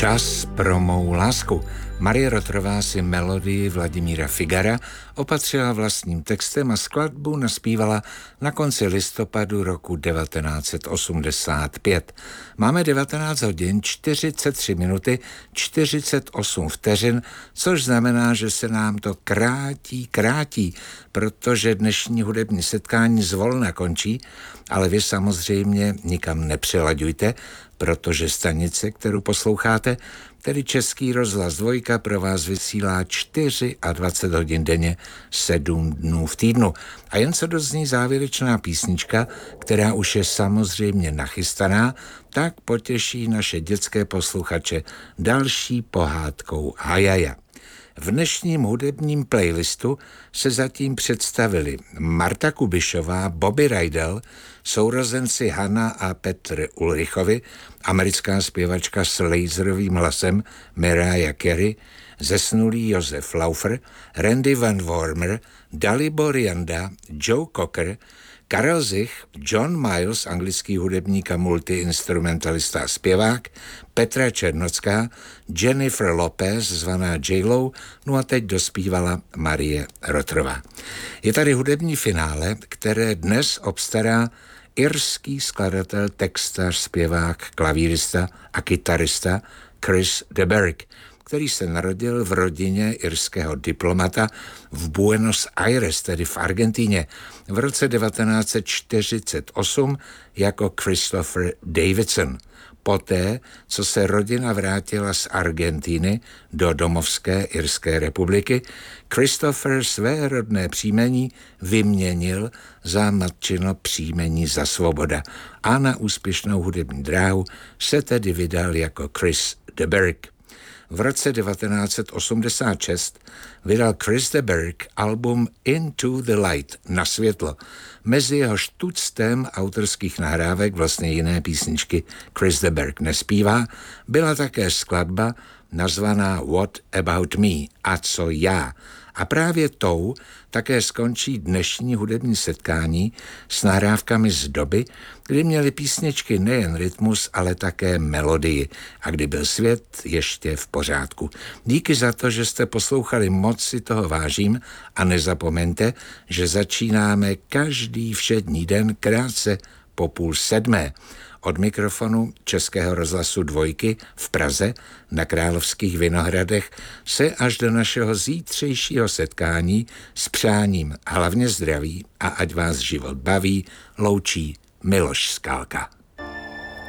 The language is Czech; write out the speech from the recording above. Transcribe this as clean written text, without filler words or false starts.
Čas pro mou lásku. Marie Rotrová si melodii Vladimíra Figara opatřila vlastním textem a skladbu naspívala na konci listopadu roku 1985. Máme 19 hodin 43 minuty 48 vteřin, což znamená, že se nám to krátí, protože dnešní hudební setkání zvolna končí, ale vy samozřejmě nikam nepřelaďujte, protože stanice, kterou posloucháte, tedy Český rozhlas 2, pro vás vysílá 24 hodin denně, 7 dnů v týdnu. A jen co dozní závěrečná písnička, která už je samozřejmě nachystaná, tak potěší naše dětské posluchače další pohádkou Hajaja. V dnešním hudebním playlistu se zatím představili Marta Kubišová, Bobby Rydell, sourozenci Hanna a Petr Ulrichovi, americká zpěvačka s laserovým hlasem Mariah Carey, zesnulý Josef Laufer, Randy Van Wormer, Dalibor Janda, Joe Cocker, Karel Zich, John Miles, anglický hudebník a multiinstrumentalista a zpěvák, Petra Černocká, Jennifer Lopez, zvaná J-Lo, no a teď dospívala Marie Rotrová. Je tady hudební finále, které dnes obstará irský skladatel, textař, zpěvák, klavírista a kytarista Chris de Burgh, který se narodil v rodině irského diplomata v Buenos Aires, tedy v Argentíně, v roce 1948 jako Christopher Davidson. Poté, co se rodina vrátila z Argentíny do domovské Irské republiky, Christopher své rodné příjmení vyměnil za matčino příjmení Za svoboda a na úspěšnou hudební dráhu se tedy vydal jako Chris de Burgh. V roce 1986 vydal Chris de Burgh album Into the Light, Na světlo. Mezi jehož tuctem autorských nahrávek, vlastně jiné písničky Chris de Burgh nespívá, byla také skladba nazvaná What About Me, a co já. A právě tou také skončí dnešní hudební setkání s nahrávkami z doby, kdy měly písničky nejen rytmus, ale také melodii a kdy byl svět ještě v pořádku. Díky za to, že jste poslouchali, moc si toho vážím a nezapomeňte, že začínáme každý všední den krátce po 6:30. Od mikrofonu Českého rozhlasu 2 v Praze na Královských Vinohradech se až do našeho zítřejšího setkání s přáním hlavně zdraví a ať vás život baví, loučí Miloš Skálka.